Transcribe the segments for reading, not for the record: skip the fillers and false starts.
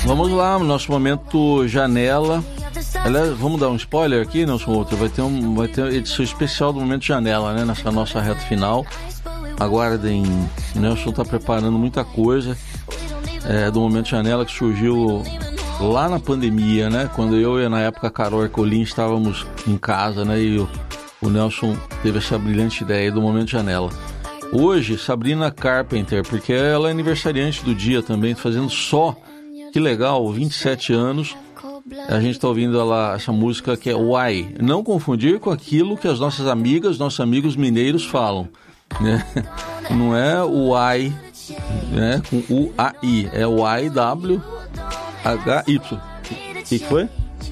Vamos lá, nosso momento janela. Aliás, vamos dar um spoiler aqui, Nelson Outro. Vai ter uma edição especial do momento janela, né? Nessa nossa reta final. Aguardem, o Nelson está preparando muita coisa do momento janela que surgiu lá na pandemia, né? Quando eu e na época a Carol Ercolim estávamos em casa, né? E o Nelson teve essa brilhante ideia do momento janela. Hoje, Sabrina Carpenter, porque ela é aniversariante do dia também, fazendo só, que legal, 27 anos. A gente está ouvindo essa música que é Why. Não confundir com aquilo que as nossas amigas, nossos amigos mineiros falam, né? Não é o Why, né? Com U-A-I, é o Y-W-H-Y. O que foi?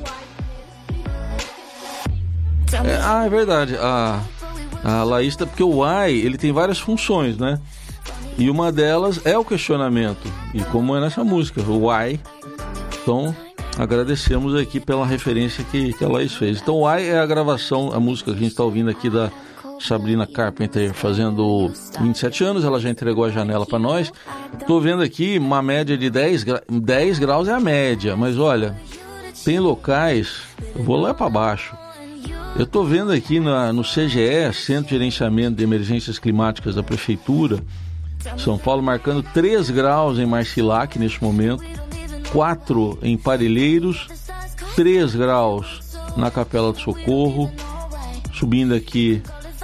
É verdade. A Laís, porque o why, ele tem várias funções, né? E uma delas é o questionamento. E como é nessa música, o why. Então, agradecemos aqui pela referência que a Laís fez. Então, why é a gravação, a música que a gente está ouvindo aqui da Sabrina Carpenter, fazendo 27 anos. Ela já entregou a janela para nós. Estou vendo aqui uma média de 10 graus é a média. Mas olha, tem locais, eu vou lá para baixo. Eu estou vendo aqui no CGE, Centro de Gerenciamento de Emergências Climáticas da Prefeitura, São Paulo, marcando 3 graus em Marcilac neste momento, 4 em Parelheiros, 3 graus na Capela do Socorro, subindo aqui,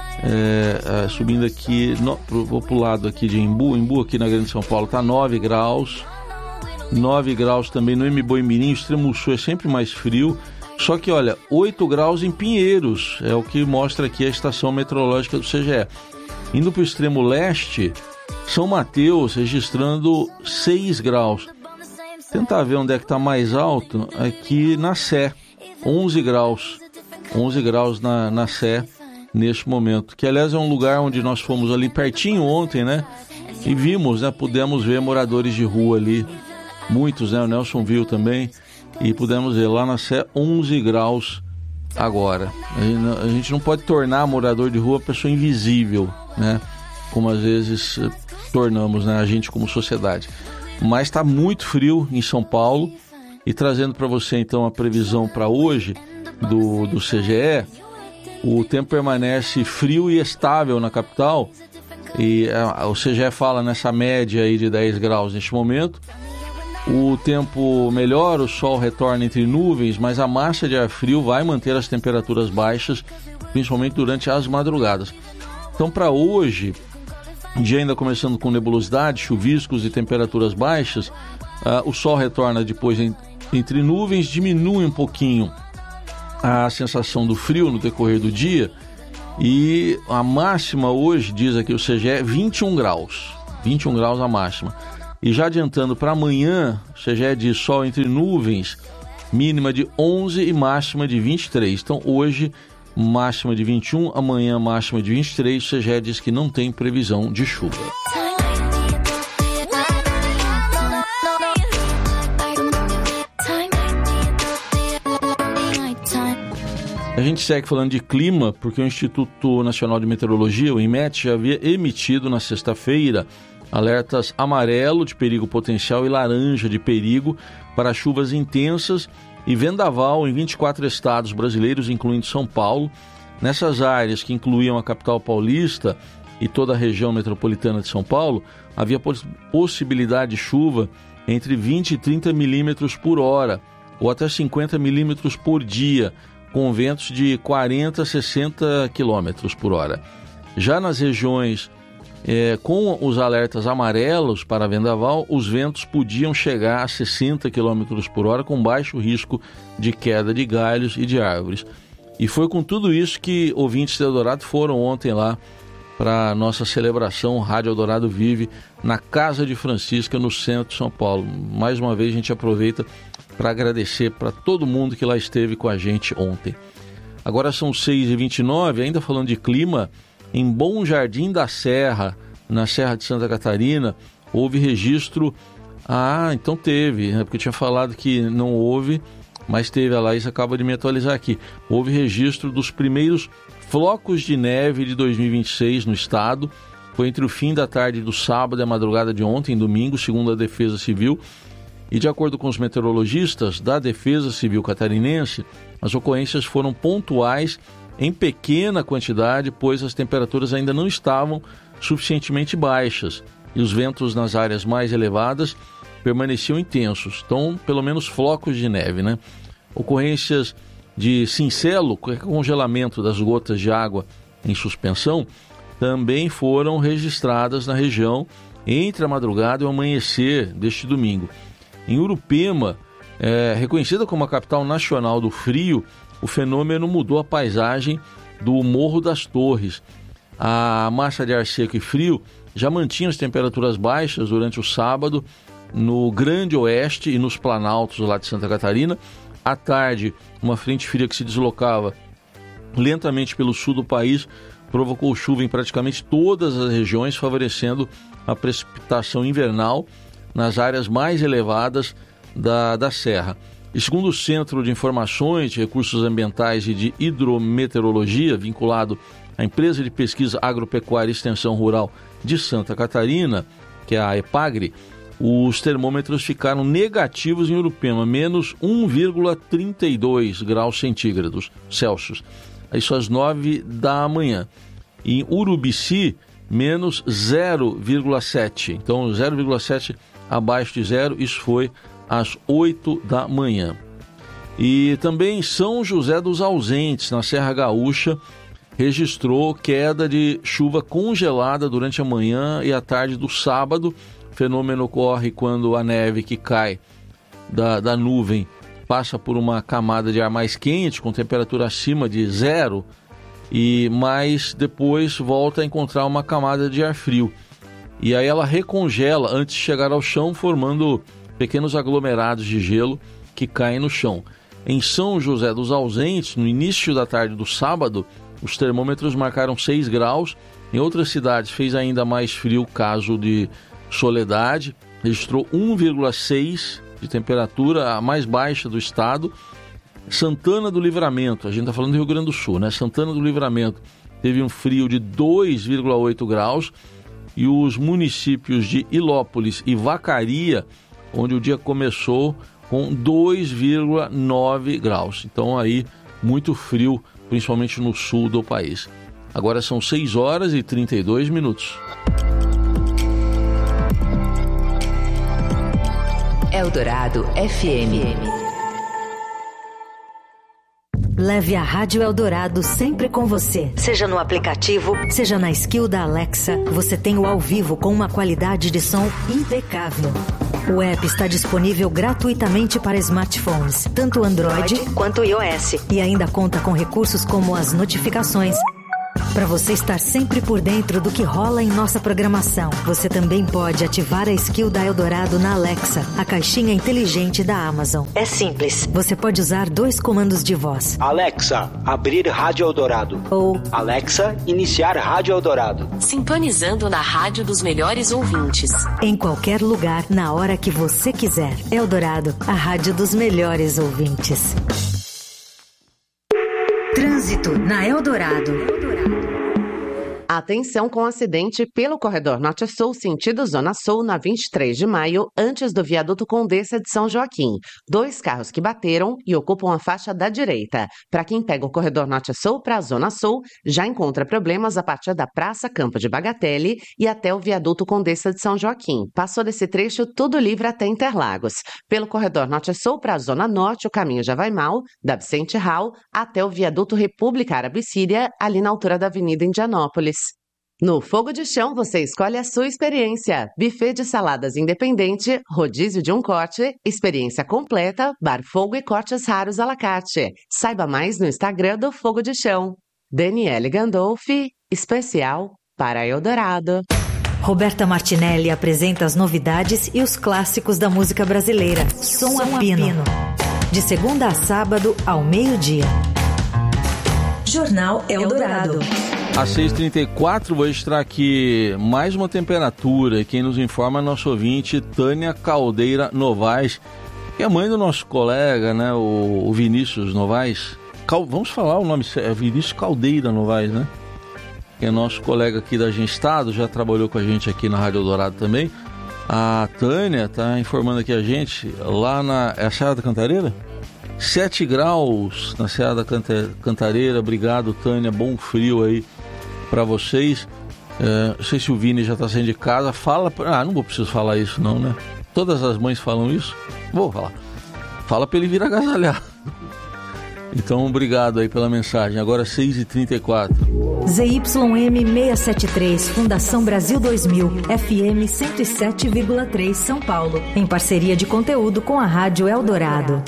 vou para o lado aqui de Embu aqui na Grande São Paulo está 9 graus, 9 graus também no Mboimirim, extremo sul é sempre mais frio. Só que, olha, 8 graus em Pinheiros, é o que mostra aqui a estação meteorológica do CGE. Indo para o extremo leste, São Mateus registrando 6 graus. Tentar ver onde é que está mais alto, aqui na Sé, 11 graus. 11 graus na Sé neste momento. Que, aliás, é um lugar onde nós fomos ali pertinho ontem, né? E vimos, né? Pudemos ver moradores de rua ali, muitos, né? O Nelson viu também. E pudemos ver lá na Sé 11 graus agora. A gente não pode tornar morador de rua pessoa invisível, né? Como às vezes tornamos, né? A gente como sociedade. Mas está muito frio em São Paulo. E trazendo para você então a previsão para hoje do CGE, o tempo permanece frio e estável na capital. E o CGE fala nessa média aí de 10 graus neste momento. O tempo melhora, o sol retorna entre nuvens, mas a massa de ar frio vai manter as temperaturas baixas, principalmente durante as madrugadas. Então, para hoje, dia ainda começando com nebulosidade, chuviscos e temperaturas baixas, o sol retorna depois entre nuvens, diminui um pouquinho a sensação do frio no decorrer do dia, e a máxima hoje, diz aqui o CGE, 21 graus. 21 graus a máxima. E já adiantando para amanhã, o CGE diz sol entre nuvens, mínima de 11 e máxima de 23. Então hoje, máxima de 21, amanhã máxima de 23, o CGE diz que não tem previsão de chuva. A gente segue falando de clima, porque o Instituto Nacional de Meteorologia, o INMET, já havia emitido na sexta-feira alertas amarelo de perigo potencial e laranja de perigo para chuvas intensas e vendaval em 24 estados brasileiros, incluindo São Paulo. Nessas áreas que incluíam a capital paulista e toda a região metropolitana de São Paulo, havia possibilidade de chuva entre 20 e 30 milímetros por hora, ou até 50 milímetros por dia, com ventos de 40 a 60 quilômetros por hora. Já nas regiões com os alertas amarelos para vendaval, os ventos podiam chegar a 60 km por hora, com baixo risco de queda de galhos e de árvores. E foi com tudo isso que ouvintes de Eldorado foram ontem lá para a nossa celebração Rádio Eldorado Vive, na Casa de Francisca, no centro de São Paulo. Mais uma vez a gente aproveita para agradecer para todo mundo que lá esteve com a gente ontem. Agora são 6h29, ainda falando de clima. Em Bom Jardim da Serra, na Serra de Santa Catarina, houve registro... então teve, né? Porque eu tinha falado que não houve, mas teve. A Laís acaba de me atualizar aqui. Houve registro dos primeiros flocos de neve de 2026 no estado. Foi entre o fim da tarde do sábado e a madrugada de ontem, domingo, segundo a Defesa Civil. E de acordo com os meteorologistas da Defesa Civil Catarinense, as ocorrências foram pontuais em pequena quantidade, pois as temperaturas ainda não estavam suficientemente baixas e os ventos nas áreas mais elevadas permaneciam intensos. Então, pelo menos flocos de neve, né? Ocorrências de cincelo, congelamento das gotas de água em suspensão, também foram registradas na região entre a madrugada e o amanhecer deste domingo. Em Urupema, reconhecida como a capital nacional do frio, o fenômeno mudou a paisagem do Morro das Torres. A massa de ar seco e frio já mantinha as temperaturas baixas durante o sábado no Grande Oeste e nos Planaltos lá de Santa Catarina. À tarde, uma frente fria que se deslocava lentamente pelo sul do país provocou chuva em praticamente todas as regiões, favorecendo a precipitação invernal nas áreas mais elevadas da Serra. E segundo o Centro de Informações de Recursos Ambientais e de Hidrometeorologia, vinculado à Empresa de Pesquisa Agropecuária e Extensão Rural de Santa Catarina, que é a EPAGRE, os termômetros ficaram negativos em Urupema, menos 1,32 graus centígrados Celsius. Isso às 9 da manhã. Em Urubici, menos 0,7. Então, 0,7 abaixo de zero, isso foi às 8 da manhã. E também São José dos Ausentes, na Serra Gaúcha, registrou queda de chuva congelada durante a manhã e a tarde do sábado. O fenômeno ocorre quando a neve que cai da nuvem passa por uma camada de ar mais quente, com temperatura acima de zero, mas depois volta a encontrar uma camada de ar frio. E aí ela recongela antes de chegar ao chão, formando pequenos aglomerados de gelo que caem no chão. Em São José dos Ausentes, no início da tarde do sábado, os termômetros marcaram 6 graus. Em outras cidades fez ainda mais frio, o caso de Soledade, registrou 1,6 de temperatura, a mais baixa do estado. Santana do Livramento, a gente está falando do Rio Grande do Sul, né? Santana do Livramento teve um frio de 2,8 graus e os municípios de Ilópolis e Vacaria, onde o dia começou com 2,9 graus. Então aí muito frio, principalmente no sul do país. Agora são 6 horas e 32 minutos. Eldorado FM. Leve a Rádio Eldorado sempre com você. Seja no aplicativo, seja na skill da Alexa, você tem o ao vivo com uma qualidade de som impecável. O app está disponível gratuitamente para smartphones, tanto Android quanto iOS. E ainda conta com recursos como as notificações, para você estar sempre por dentro do que rola em nossa programação. Você também pode ativar a skill da Eldorado na Alexa, a caixinha inteligente da Amazon. É simples. Você pode usar 2 comandos de voz. Alexa, abrir Rádio Eldorado. Ou Alexa, iniciar Rádio Eldorado. Sintonizando na rádio dos melhores ouvintes. Em qualquer lugar, na hora que você quiser. Eldorado, a rádio dos melhores ouvintes. Trânsito na Eldorado. Atenção com acidente pelo corredor Norte-Sul, sentido Zona Sul, na 23 de maio, antes do viaduto Condessa de São Joaquim. 2 carros que bateram e ocupam a faixa da direita. Para quem pega o corredor Norte-Sul para a Zona Sul, já encontra problemas a partir da Praça Campo de Bagatelle e até o viaduto Condessa de São Joaquim. Passou desse trecho, tudo livre até Interlagos. Pelo corredor Norte-Sul para a Zona Norte, o caminho já vai mal, da Vicente Hall até o viaduto República Árabe Síria, ali na altura da Avenida Indianópolis. No Fogo de Chão, você escolhe a sua experiência. Buffet de saladas independente, rodízio de um corte, experiência completa, bar fogo e cortes raros à la carte. Saiba mais no Instagram do Fogo de Chão. Daniele Gandolfi, especial para Eldorado. Roberta Martinelli apresenta as novidades e os clássicos da música brasileira. Som a Pino. De segunda a sábado, ao meio-dia. Jornal Eldorado. Às 6h34, vou registrar aqui mais uma temperatura. Quem nos informa é nosso ouvinte, Tânia Caldeira Novaes, que é mãe do nosso colega, né, o Vinícius Novaes. Vamos falar o nome, é Vinícius Caldeira Novaes, né? Que é nosso colega aqui da Agência Estado, já trabalhou com a gente aqui na Rádio Eldorado também. A Tânia está informando aqui a gente, lá na Serra da Cantareira? 7 graus na Serra da Cantareira. Obrigado, Tânia, bom frio aí para vocês. Não sei se o Vini já está saindo de casa. Não vou precisar falar isso não, né? Todas as mães falam isso. Vou falar. Fala para ele vir agasalhar. Então, obrigado aí pela mensagem. Agora 6h34. ZYM 673, Fundação Brasil 2000, FM 107,3 São Paulo, em parceria de conteúdo com a Rádio Eldorado.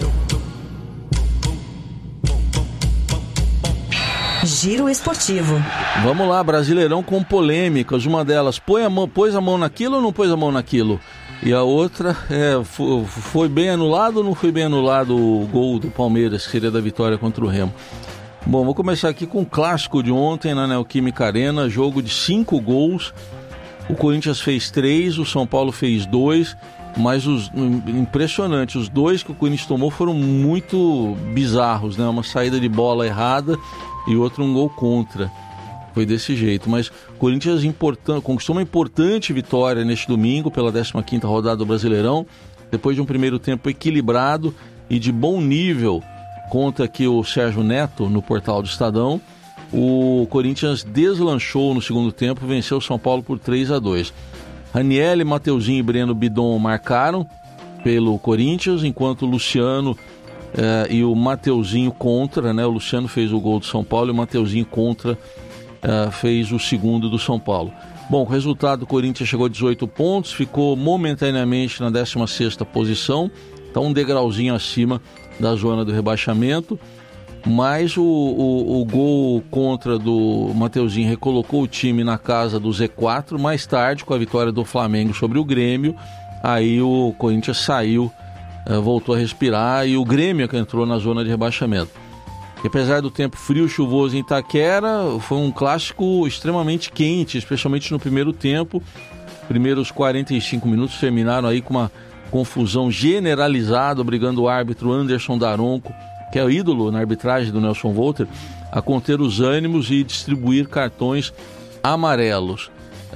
Giro Esportivo. Vamos lá, Brasileirão com polêmicas. Uma delas, pôs a mão naquilo ou não pôs a mão naquilo? E a outra, foi bem anulado ou não foi bem anulado o gol do Palmeiras, que seria da vitória contra o Remo? Bom, vou começar aqui com o clássico de ontem na Neoquímica Arena, jogo de 5 gols. O Corinthians fez 3, o São Paulo fez 2, mas impressionante, os 2 que o Corinthians tomou foram muito bizarros, né? Uma saída de bola errada e outro um gol contra. Foi desse jeito, mas o Corinthians conquistou uma importante vitória neste domingo pela 15ª rodada do Brasileirão, depois de um primeiro tempo equilibrado e de bom nível. Conta aqui o Sérgio Neto no portal do Estadão. O Corinthians deslanchou no segundo tempo, venceu o São Paulo por 3-2. Ranieri, Mateuzinho e Breno Bidon marcaram pelo Corinthians, enquanto o Luciano e o Mateuzinho contra, né? O Luciano fez o gol do São Paulo e o Mateuzinho contra fez o segundo do São Paulo. Bom, o resultado, o Corinthians chegou a 18 pontos, ficou momentaneamente na 16ª posição, está um degrauzinho acima da zona do rebaixamento, mas o gol contra do Mateuzinho recolocou o time na casa do Z4. Mais tarde, com a vitória do Flamengo sobre o Grêmio, aí o Corinthians saiu, voltou a respirar, e o Grêmio que entrou na zona de rebaixamento. E apesar do tempo frio e chuvoso em Itaquera, foi um clássico extremamente quente, especialmente no primeiro tempo. Primeiros 45 minutos terminaram aí com uma confusão generalizada, obrigando o árbitro Anderson Daronco, que é o ídolo na arbitragem do Nelson Volter, a conter os ânimos e distribuir cartões amarelos.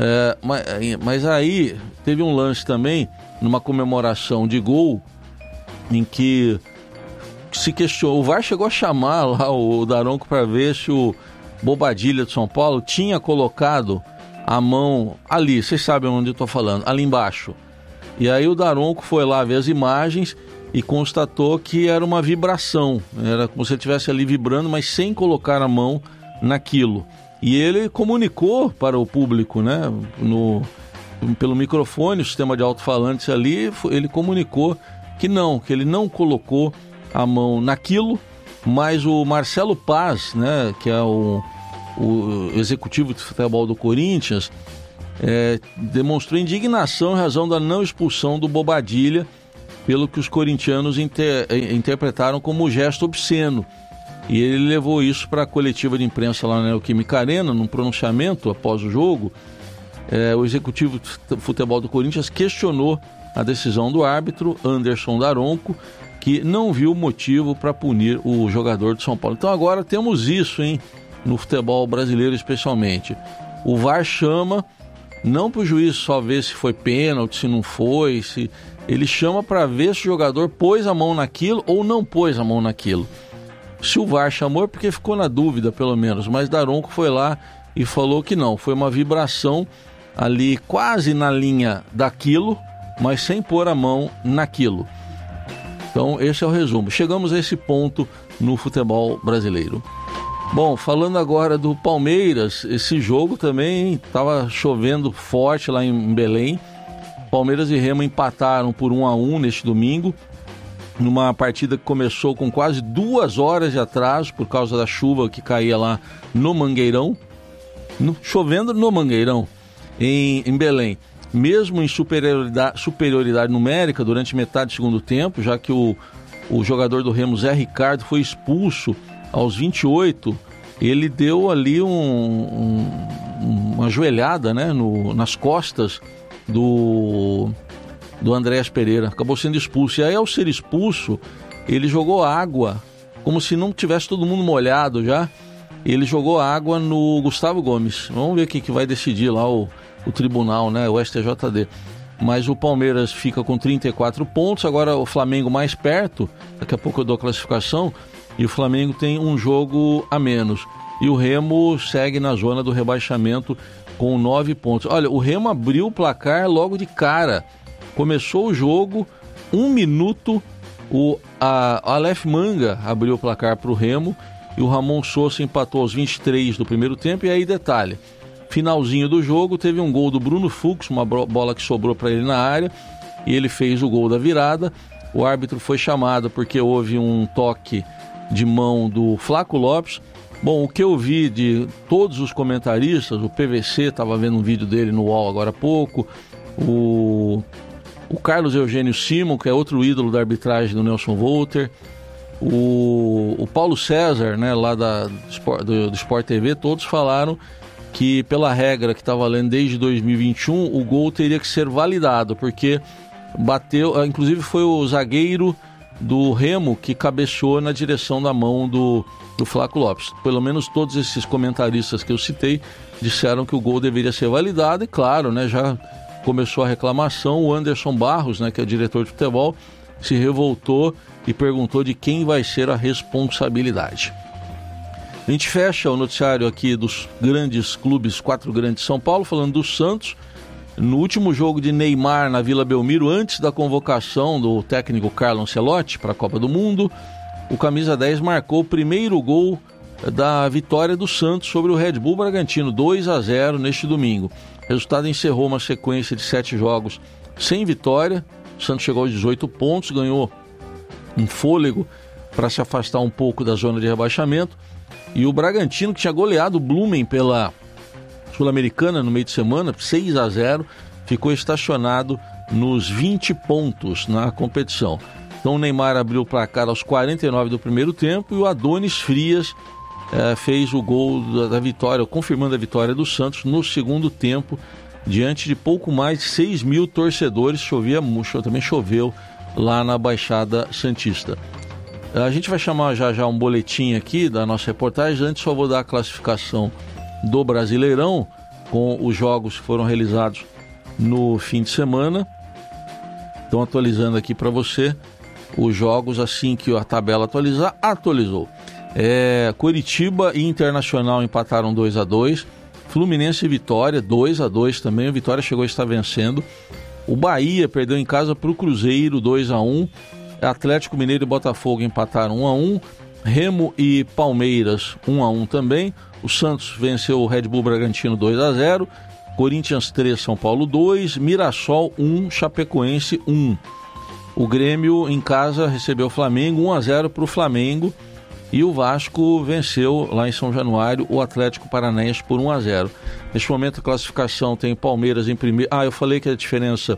Mas aí teve um lance também, numa comemoração de gol, em que se questionou, o VAR chegou a chamar lá o Daronco para ver se o Bobadilha de São Paulo tinha colocado a mão ali, vocês sabem onde eu estou falando, ali embaixo. E aí o Daronco foi lá ver as imagens e constatou que era uma vibração, era como se ele estivesse ali vibrando, mas sem colocar a mão naquilo. E ele comunicou para o público, né, pelo microfone, o sistema de alto-falantes ali, ele comunicou que ele não colocou a mão naquilo, mas o Marcelo Paz, né, que é o executivo de futebol do Corinthians, demonstrou indignação em razão da não expulsão do Bobadilha, pelo que os corintianos interpretaram como gesto obsceno. E ele levou isso para a coletiva de imprensa lá na Neoquímica Arena, num pronunciamento após o jogo. O executivo de futebol do Corinthians questionou a decisão do árbitro Anderson Daronco, que não viu motivo para punir o jogador de São Paulo. Então agora temos isso, no futebol brasileiro especialmente. O VAR chama, não para o juiz só ver se foi pênalti, se não foi, ele chama para ver se o jogador pôs a mão naquilo ou não pôs a mão naquilo. Se o VAR chamou é porque ficou na dúvida, pelo menos, mas Daronco foi lá e falou que não, foi uma vibração ali quase na linha daquilo, mas sem pôr a mão naquilo. Então esse é o resumo. Chegamos a esse ponto no futebol brasileiro. Bom, falando agora do Palmeiras, esse jogo também estava chovendo forte lá em Belém. Palmeiras e Remo empataram por 1-1 neste domingo, numa partida que começou com quase 2 horas de atraso por causa da chuva que caía lá no Mangueirão, chovendo no Mangueirão, em Belém. Mesmo em superioridade numérica durante metade do segundo tempo, já que o jogador do Remo, Zé Ricardo, foi expulso aos 28, ele deu ali uma joelhada, né, nas costas do Andréas Pereira, acabou sendo expulso. E aí, ao ser expulso, ele jogou água, como se não tivesse todo mundo molhado já, ele jogou água no Gustavo Gomes. Vamos ver o que vai decidir lá o tribunal, né, o STJD. mas o Palmeiras fica com 34 pontos, agora o Flamengo mais perto, daqui a pouco eu dou a classificação, e o Flamengo tem um jogo a menos. E o Remo segue na zona do rebaixamento com 9 pontos. Olha, o Remo abriu o placar logo de cara. Começou o jogo, 1 minuto, o Aleph Manga abriu o placar para o Remo e o Ramon Sousa empatou aos 23 do primeiro tempo. E aí, detalhe, finalzinho do jogo, teve um gol do Bruno Fux, uma bola que sobrou para ele na área, e ele fez o gol da virada. O árbitro foi chamado porque houve um toque de mão do Flaco Lopes. Bom, o que eu vi de todos os comentaristas, o PVC, estava vendo um vídeo dele no UOL agora há pouco, o Carlos Eugênio Simon, que é outro ídolo da arbitragem do Nelson Volter, o Paulo César, né, lá do Sport TV, todos falaram que pela regra que está valendo desde 2021, o gol teria que ser validado, porque bateu, inclusive foi o zagueiro do Remo que cabeceou na direção da mão do Flaco Lopes. Pelo menos todos esses comentaristas que eu citei disseram que o gol deveria ser validado, e claro, né, já começou a reclamação. O Anderson Barros, né, que é o diretor de futebol, se revoltou e perguntou de quem vai ser a responsabilidade. A gente fecha o noticiário aqui dos grandes clubes, 4 grandes de São Paulo, falando do Santos. No último jogo de Neymar na Vila Belmiro, antes da convocação do técnico Carlo Ancelotti para a Copa do Mundo, o camisa 10 marcou o primeiro gol da vitória do Santos sobre o Red Bull Bragantino, 2-0 neste domingo. O resultado encerrou uma sequência de 7 jogos sem vitória. O Santos chegou aos 18 pontos, ganhou um fôlego para se afastar um pouco da zona de rebaixamento. E o Bragantino, que tinha goleado o Blumen pela Sul-Americana no meio de semana, 6-0, ficou estacionado nos 20 pontos na competição. Então o Neymar abriu o placar aos 49 do primeiro tempo e o Adonis Frias fez o gol da vitória, confirmando a vitória do Santos no segundo tempo, diante de pouco mais de 6 mil torcedores. Também choveu lá na Baixada Santista. A gente vai chamar já um boletim aqui da nossa reportagem. Antes só vou dar a classificação do Brasileirão, com os jogos que foram realizados no fim de semana. Estão atualizando aqui para você os jogos assim que a tabela atualizar, atualizou. Coritiba e Internacional empataram 2-2, Fluminense e Vitória 2-2 também, o Vitória chegou a estar vencendo. O Bahia perdeu em casa para o Cruzeiro 2-1, Atlético Mineiro e Botafogo empataram 1-1, Remo e Palmeiras 1-1 também. O Santos venceu o Red Bull Bragantino 2-0, Corinthians 3, São Paulo 2, Mirassol 1, Chapecoense 1. O Grêmio em casa recebeu o Flamengo, 1-0 para o Flamengo, e o Vasco venceu lá em São Januário o Atlético Paranaense por 1-0. Neste momento a classificação tem Palmeiras em primeiro. Eu falei que a diferença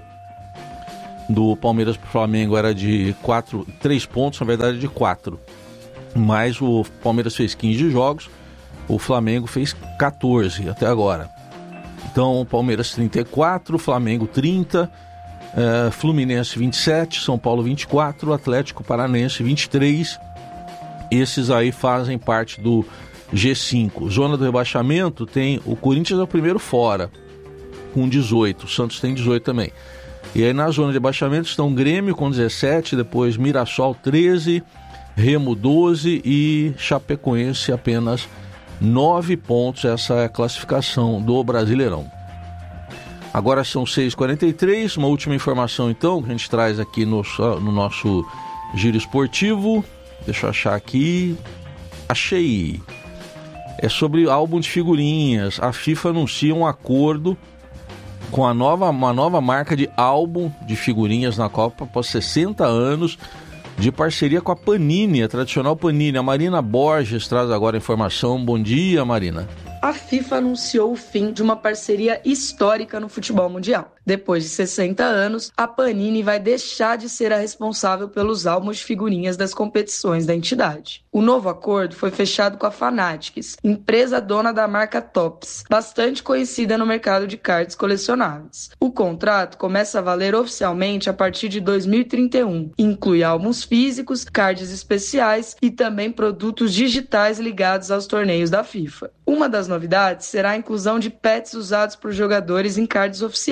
do Palmeiras para o Flamengo era de 3 pontos, na verdade de 4. Mas o Palmeiras fez 15 jogos, o Flamengo fez 14 até agora. Então o Palmeiras 34, Flamengo 30, Fluminense 27, São Paulo 24, Atlético Paranaense 23. Esses aí fazem parte do G5. Zona do rebaixamento tem o Corinthians é o primeiro fora, com 18, o Santos tem 18 também. E aí na zona de rebaixamento estão Grêmio com 17, depois Mirassol 13, Remo 12 e Chapecoense apenas 9 pontos. Essa é a classificação do Brasileirão. Agora são 6h43, uma última informação então que a gente traz aqui no nosso giro esportivo. Deixa eu achar aqui. Achei. É sobre álbum de figurinhas. A FIFA anuncia um acordo com uma nova marca de álbum de figurinhas na Copa após 60 anos de parceria com a Panini, a tradicional Panini. A Marina Borges traz agora a informação. Bom dia, Marina. A FIFA anunciou o fim de uma parceria histórica no futebol mundial. Depois de 60 anos, a Panini vai deixar de ser a responsável pelos álbuns de figurinhas das competições da entidade. O novo acordo foi fechado com a Fanatics, empresa dona da marca Topps, bastante conhecida no mercado de cards colecionáveis. O contrato começa a valer oficialmente a partir de 2031. Inclui álbuns físicos, cards especiais e também produtos digitais ligados aos torneios da FIFA. Uma das novidades será a inclusão de pets usados por jogadores em cards oficiais,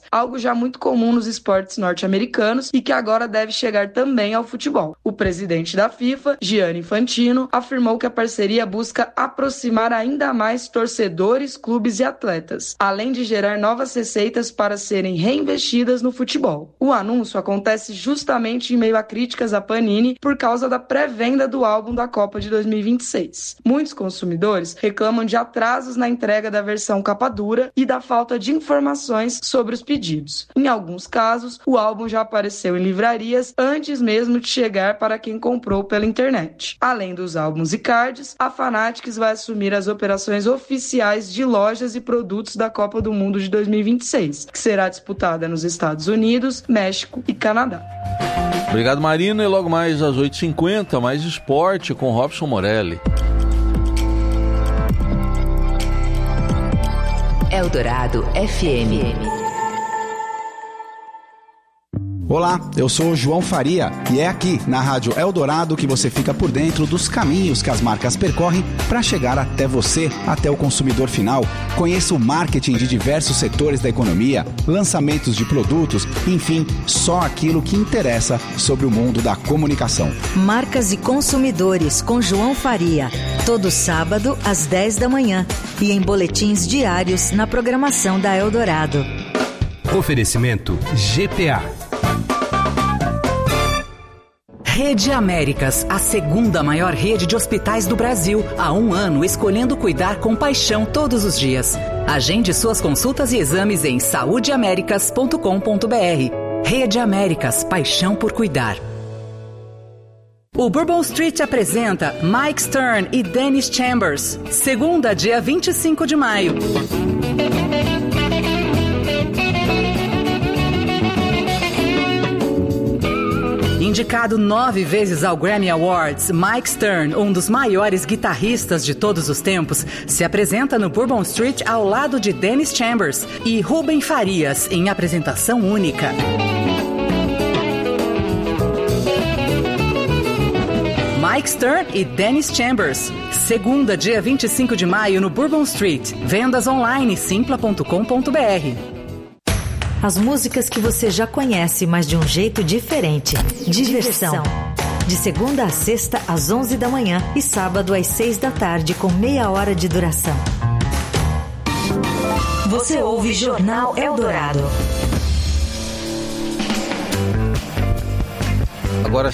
algo já muito comum nos esportes norte-americanos e que agora deve chegar também ao futebol. O presidente da FIFA, Gianni Infantino, afirmou que a parceria busca aproximar ainda mais torcedores, clubes e atletas, além de gerar novas receitas para serem reinvestidas no futebol. O anúncio acontece justamente em meio a críticas à Panini por causa da pré-venda do álbum da Copa de 2026. Muitos consumidores reclamam de atrasos na entrega da versão capa dura e da falta de informações sobre os pedidos. Em alguns casos, o álbum já apareceu em livrarias antes mesmo de chegar para quem comprou pela internet. Além dos álbuns e cards, a Fanatics vai assumir as operações oficiais de lojas e produtos da Copa do Mundo de 2026, que será disputada nos Estados Unidos, México e Canadá. Obrigado, Marina. E logo mais às 8h50, mais esporte com Robson Morelli. Eldorado FM. Olá, eu sou o João Faria e é aqui na Rádio Eldorado que você fica por dentro dos caminhos que as marcas percorrem para chegar até você, até o consumidor final. Conheça o marketing de diversos setores da economia, lançamentos de produtos, enfim, só aquilo que interessa sobre o mundo da comunicação. Marcas e Consumidores com João Faria, todo sábado às 10 da manhã e em boletins diários na programação da Eldorado. Oferecimento GPA. Rede Américas, a segunda maior rede de hospitais do Brasil. Há 1 ano, escolhendo cuidar com paixão todos os dias. Agende suas consultas e exames em saudeamericas.com.br. Rede Américas, paixão por cuidar. O Bourbon Street apresenta Mike Stern e Dennis Chambers. Segunda, dia 25 de maio. Indicado 9 vezes ao Grammy Awards, Mike Stern, um dos maiores guitarristas de todos os tempos, se apresenta no Bourbon Street ao lado de Dennis Chambers e Rubem Farias, em apresentação única. Mike Stern e Dennis Chambers. Segunda, dia 25 de maio, no Bourbon Street. Vendas online, simpla.com.br. As músicas que você já conhece, mas de um jeito diferente. Diversão. De segunda a sexta, às 11 da manhã e sábado às 6 da tarde, com meia hora de duração. Você ouve Jornal Eldorado. Agora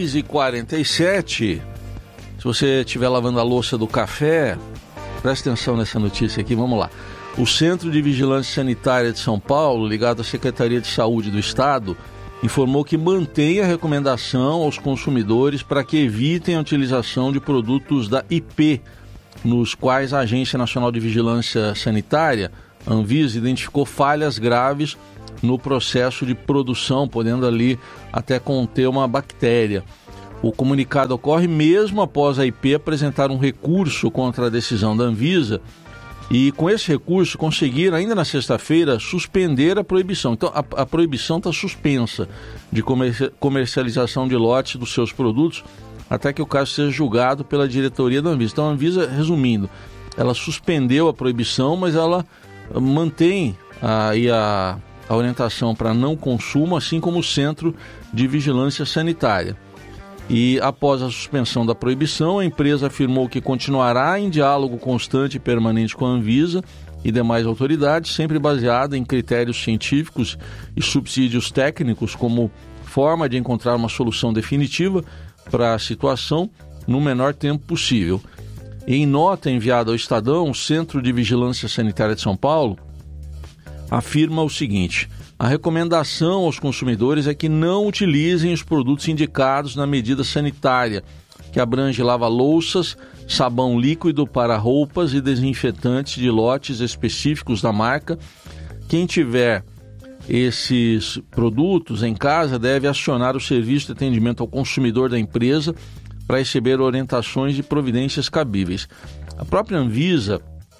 6h47. Se você estiver lavando a louça do café, presta atenção nessa notícia aqui, vamos lá. O Centro de Vigilância Sanitária de São Paulo, ligado à Secretaria de Saúde do Estado, informou que mantém a recomendação aos consumidores para que evitem a utilização de produtos da IP, nos quais a Agência Nacional de Vigilância Sanitária, Anvisa, identificou falhas graves no processo de produção, podendo ali até conter uma bactéria. O comunicado ocorre mesmo após a IP apresentar um recurso contra a decisão da Anvisa, e com esse recurso conseguiram, ainda na sexta-feira, suspender a proibição. Então a proibição está suspensa de comercialização de lotes dos seus produtos até que o caso seja julgado pela diretoria da Anvisa. Então a Anvisa, resumindo, ela suspendeu a proibição, mas ela mantém aí a orientação para não consumo, assim como o Centro de Vigilância Sanitária. E após a suspensão da proibição, a empresa afirmou que continuará em diálogo constante e permanente com a Anvisa e demais autoridades, sempre baseada em critérios científicos e subsídios técnicos como forma de encontrar uma solução definitiva para a situação no menor tempo possível. Em nota enviada ao Estadão, o Centro de Vigilância Sanitária de São Paulo afirma o seguinte: a recomendação aos consumidores é que não utilizem os produtos indicados na medida sanitária, que abrange lava-louças, sabão líquido para roupas e desinfetantes de lotes específicos da marca. Quem tiver esses produtos em casa deve acionar o serviço de atendimento ao consumidor da empresa para receber orientações e providências cabíveis. A própria Anvisa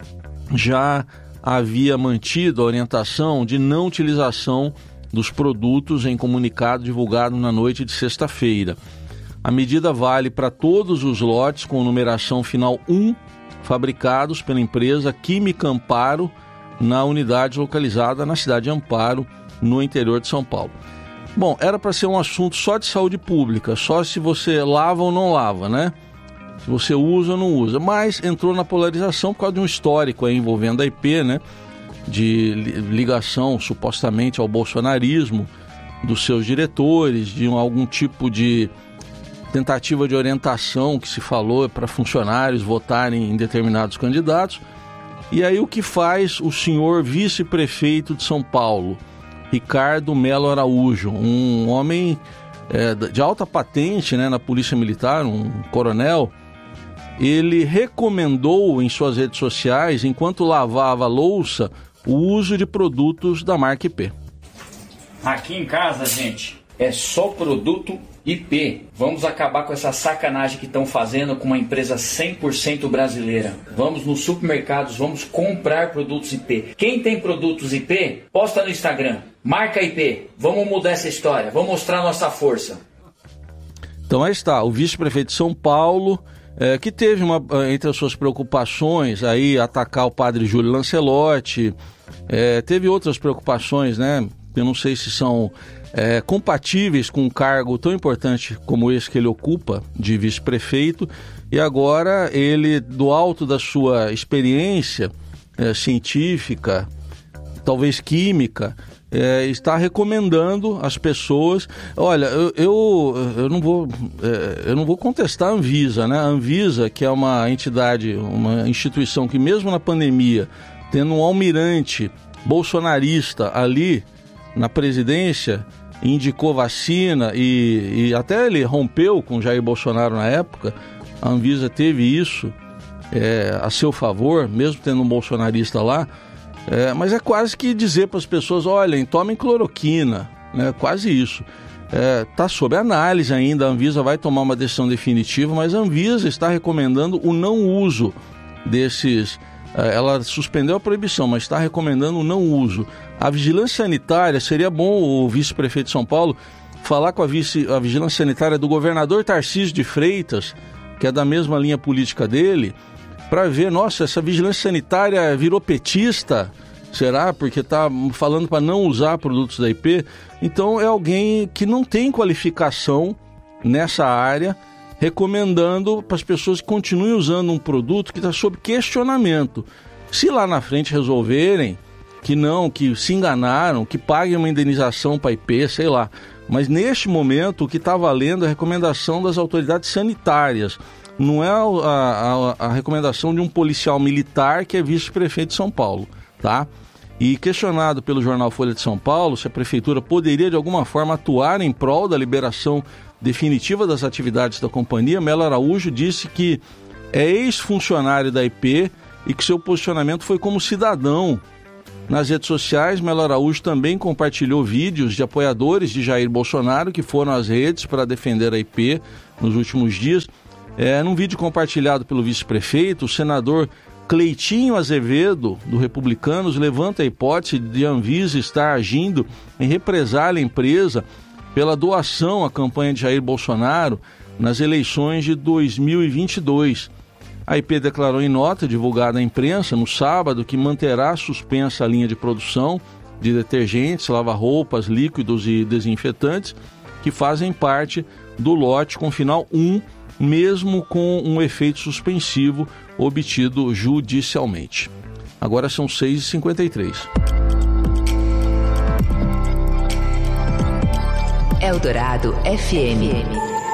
já havia mantido a orientação de não utilização dos produtos em comunicado divulgado na noite de sexta-feira. A medida vale para todos os lotes com numeração final 1, fabricados pela empresa Química Amparo, na unidade localizada na cidade de Amparo, no interior de São Paulo. Bom, era para ser um assunto só de saúde pública, só se você lava ou não lava, né? Se você usa ou não usa, mas entrou na polarização por causa de um histórico aí envolvendo a IP, né? De ligação supostamente ao bolsonarismo dos seus diretores, de algum tipo de tentativa de orientação que se falou para funcionários votarem em determinados candidatos. E aí o que faz o senhor vice-prefeito de São Paulo, Ricardo Melo Araújo, um homem de alta patente, né, na Polícia Militar, um coronel, ele recomendou em suas redes sociais, enquanto lavava a louça, o uso de produtos da marca IP. Aqui em casa, gente, é só produto IP. Vamos acabar com essa sacanagem que estão fazendo com uma empresa 100% brasileira. Vamos nos supermercados, vamos comprar produtos IP. Quem tem produtos IP, posta no Instagram. Marca IP. Vamos mudar essa história. Vamos mostrar nossa força. Então aí está, o vice-prefeito de São Paulo, que teve entre as suas preocupações aí atacar o padre Júlio Lancelotti, teve outras preocupações, né? Eu não sei se são compatíveis com um cargo tão importante como esse que ele ocupa, de vice-prefeito, e agora ele, do alto da sua experiência científica, talvez química, está recomendando às pessoas. Olha, eu não vou contestar a Anvisa, né? A Anvisa, que é uma entidade, uma instituição que mesmo na pandemia, tendo um almirante bolsonarista ali na presidência, indicou vacina e até ele rompeu com Jair Bolsonaro na época, a Anvisa teve isso a seu favor, mesmo tendo um bolsonarista lá, mas é quase que dizer para as pessoas, olhem, tomem cloroquina, né? Quase isso. Está sob análise ainda, a Anvisa vai tomar uma decisão definitiva, mas a Anvisa está recomendando o não uso desses. Ela suspendeu a proibição, mas está recomendando o não uso. A vigilância sanitária, seria bom o vice-prefeito de São Paulo falar com a vigilância sanitária do governador Tarcísio de Freitas, que é da mesma linha política dele, para ver, nossa, essa vigilância sanitária virou petista, será? Porque está falando para não usar produtos da IP. Então é alguém que não tem qualificação nessa área, recomendando para as pessoas que continuem usando um produto que está sob questionamento. Se lá na frente resolverem que não, que se enganaram, que paguem uma indenização para a IP, sei lá. Mas neste momento o que está valendo é a recomendação das autoridades sanitárias. Não é a recomendação de um policial militar que é vice-prefeito de São Paulo, tá? E questionado pelo jornal Folha de São Paulo se a prefeitura poderia de alguma forma atuar em prol da liberação definitiva das atividades da companhia, Melo Araújo disse que é ex-funcionário da IP e que seu posicionamento foi como cidadão. Nas redes sociais, Melo Araújo também compartilhou vídeos de apoiadores de Jair Bolsonaro que foram às redes para defender a IP nos últimos dias. Num vídeo compartilhado pelo vice-prefeito, o senador Cleitinho Azevedo, do Republicanos, levanta a hipótese de a Anvisa estar agindo em represália à empresa pela doação à campanha de Jair Bolsonaro nas eleições de 2022. A IP declarou em nota divulgada à imprensa no sábado que manterá suspensa a linha de produção de detergentes, lava-roupas, líquidos e desinfetantes que fazem parte do lote com final 1, mesmo com um efeito suspensivo obtido judicialmente. Agora são 6h53. Eldorado FM.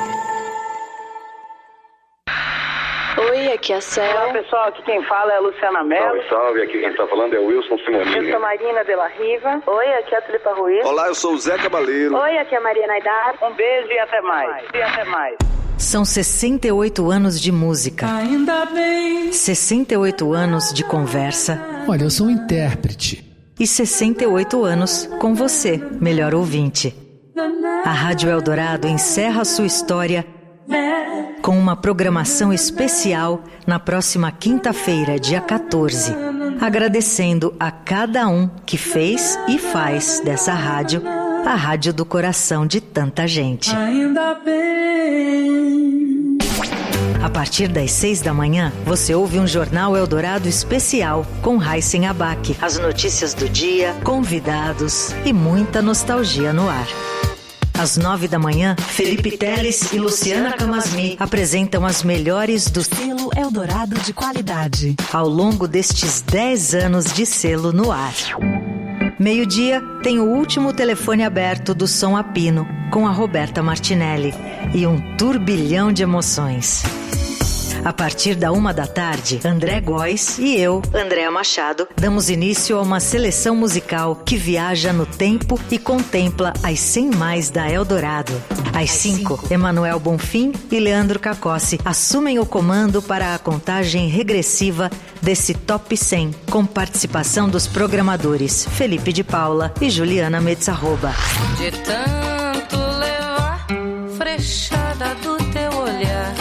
Oi, aqui é a Céu. Olá pessoal, aqui quem fala é a Luciana Mello. Salve, salve, aqui quem está falando é o Wilson Simonini. Eu sou Marina de la Riva. Oi, aqui é a Tulipa Ruiz. Olá, eu sou o Zé Cabaleiro. Oi, aqui é a Maria Naidar. Um beijo e até mais. São 68 anos de música. Ainda bem. 68 anos de conversa. Olha, eu sou um intérprete. E 68 anos com você, melhor ouvinte. A Rádio Eldorado encerra sua história com uma programação especial na próxima quinta-feira, dia 14. Agradecendo a cada um que fez e faz dessa rádio a rádio do coração de tanta gente. Ainda bem. A partir das 6 da manhã, você ouve um Jornal Eldorado especial com Raíssen Abac. As notícias do dia, convidados e muita nostalgia no ar. Às 9 da manhã, Felipe Teles e Luciana Camasmi apresentam as melhores do selo Eldorado de qualidade, ao longo destes 10 anos de selo no ar. Meio-dia, tem o último telefone aberto do Som a Pino, com a Roberta Martinelli, e um turbilhão de emoções. A partir da 1 da tarde, André Góes e eu, Andréa Machado, damos início a uma seleção musical que viaja no tempo e contempla as 100 mais da Eldorado. Às 5, Emanuel Bonfim e Leandro Cacossi assumem o comando para a contagem regressiva desse Top 100, com participação dos programadores Felipe de Paula e Juliana Metzarroba. De tanto levar frechada do teu olhar.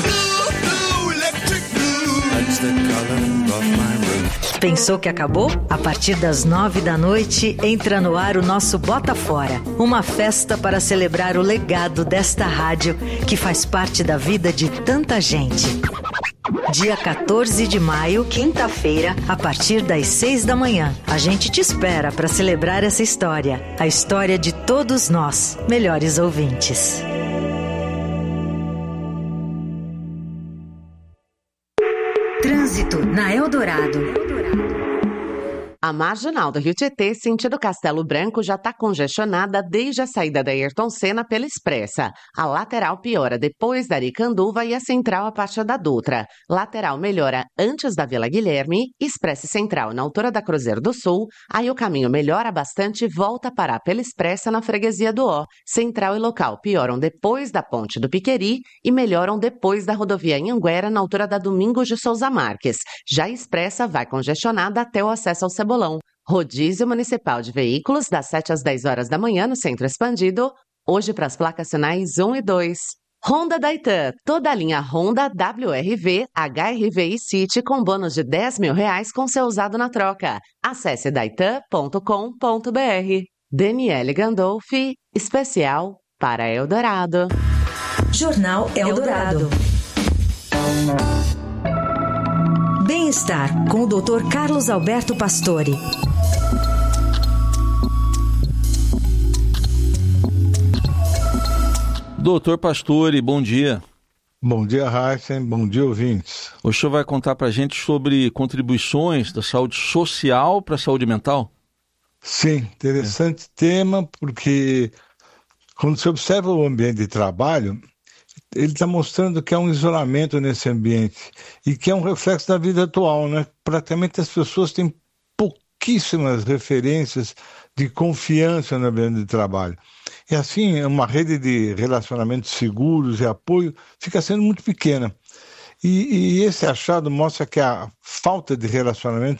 Pensou que acabou? A partir das 9 da noite, entra no ar o nosso Bota Fora, uma festa para celebrar o legado desta rádio que faz parte da vida de tanta gente. Dia 14 de maio, quinta-feira, a partir das 6 da manhã. A gente te espera para celebrar essa história, a história de todos nós, melhores ouvintes. Trânsito na Eldorado. A marginal do Rio Tietê, sentido Castelo Branco, já está congestionada desde a saída da Ayrton Senna pela Expressa. A lateral piora depois da Aricanduva e a central a partir da Dutra. Lateral melhora antes da Vila Guilherme, Expressa Central na altura da Cruzeiro do Sul. Aí o caminho melhora bastante e volta a parar pela Expressa na freguesia do Ó. Central e local pioram depois da Ponte do Piqueri e melhoram depois da rodovia Anhanguera na altura da Domingos de Souza Marques. Já a Expressa vai congestionada até o acesso ao Cebolão. Rodízio Municipal de Veículos, das 7 às 10 horas da manhã no Centro Expandido, hoje para as placas sinais 1 e 2. Honda Daitan, toda a linha Honda, WRV, HRV e City com bônus de R$10 mil com seu usado na troca. Acesse daitan.com.br. Daniele Gandolfi, especial para Eldorado. Jornal Eldorado. Bem-estar com o Dr. Carlos Alberto Pastore. Doutor Pastore, bom dia. Bom dia, Raíssen. Bom dia, ouvintes. O senhor vai contar para a gente sobre contribuições da saúde social para a saúde mental? Sim, interessante tema, porque quando se observa o ambiente de trabalho, ele está mostrando que há um isolamento nesse ambiente e que é um reflexo da vida atual, né? Praticamente as pessoas têm pouquíssimas referências de confiança no ambiente de trabalho. E assim, uma rede de relacionamentos seguros e apoio fica sendo muito pequena. E esse achado mostra que a falta de relacionamento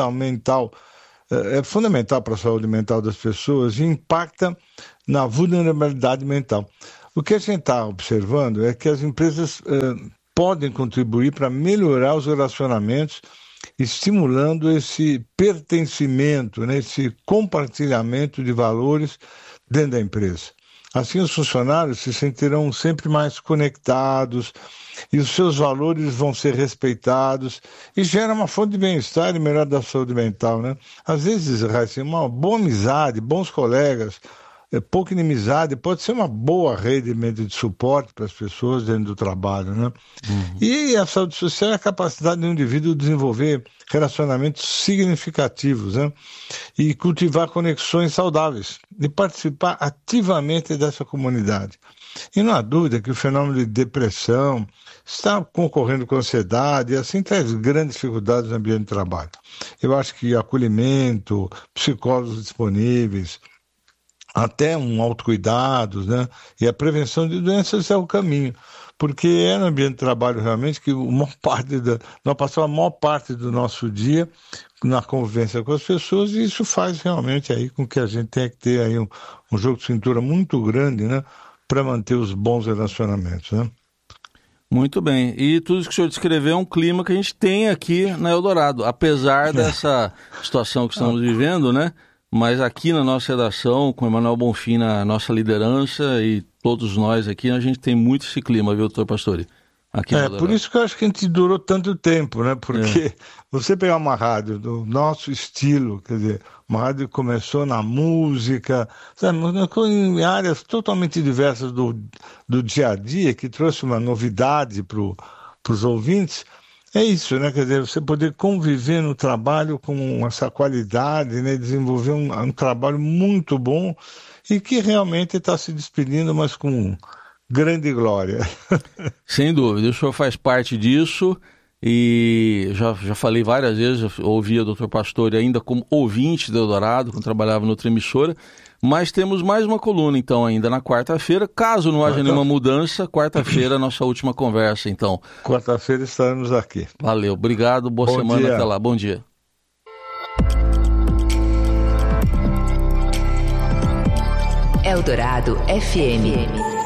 é fundamental para a saúde mental das pessoas e impacta na vulnerabilidade mental. O que a gente está observando é que as empresas podem contribuir para melhorar os relacionamentos, estimulando esse pertencimento, né, esse compartilhamento de valores dentro da empresa. Assim, os funcionários se sentirão sempre mais conectados e os seus valores vão ser respeitados e gera uma fonte de bem-estar e melhora da saúde mental, né? Às vezes, Raíssen, uma boa amizade, bons colegas, pouca inimizade, pode ser uma boa rede de suporte para as pessoas dentro do trabalho, né? E a saúde social é a capacidade do indivíduo desenvolver relacionamentos significativos, né? E cultivar conexões saudáveis e participar ativamente dessa comunidade. E não há dúvida que o fenômeno de depressão está concorrendo com ansiedade e assim traz grandes dificuldades no ambiente de trabalho. Eu acho que acolhimento, psicólogos disponíveis, até um autocuidado, né? E a prevenção de doenças é o caminho, porque é no ambiente de trabalho realmente que nós passamos a maior parte do nosso dia na convivência com as pessoas e isso faz realmente aí com que a gente tenha que ter aí um jogo de cintura muito grande, né? Para manter os bons relacionamentos, né? Muito bem. E tudo isso que o senhor descreveu é um clima que a gente tem aqui na Eldorado, apesar dessa situação que estamos vivendo, né? Mas aqui na nossa redação, com o Emanuel Bonfim na nossa liderança e todos nós aqui, a gente tem muito esse clima, viu, doutor Pastore? aqui no Por isso que eu acho que a gente durou tanto tempo, né? Porque você pegar uma rádio do nosso estilo, quer dizer, uma rádio que começou na música, sabe, em áreas totalmente diversas do dia a dia, que trouxe uma novidade para os ouvintes, é isso, né? Quer dizer, você poder conviver no trabalho com essa qualidade, né? Desenvolver um trabalho muito bom e que realmente está se despedindo, mas com grande glória. Sem dúvida, o senhor faz parte disso e já falei várias vezes, eu ouvia o Dr. Pastore ainda como ouvinte do Eldorado, quando trabalhava noutra emissora, mas temos mais uma coluna então ainda na quarta-feira, caso não haja nenhuma mudança, quarta-feira nossa última conversa então. Quarta-feira estaremos aqui. Valeu, obrigado, boa semana, até lá, bom dia. Eldorado FM.